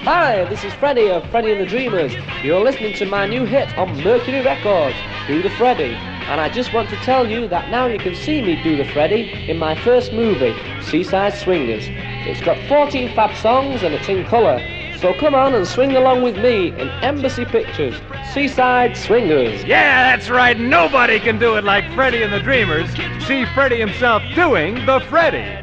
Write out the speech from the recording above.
Hi, this is Freddie of Freddie and the Dreamers. You're listening to my new hit on Mercury Records, Do the Freddie. And I just want to tell you that now you can see me do the Freddie in my first movie, Seaside Swingers. It's got 14 fab songs and it's in colour. So come on and swing along with me in Embassy Pictures, Seaside Swingers. Yeah, that's right. Nobody can do it like Freddie and the Dreamers. See Freddie himself doing the Freddie.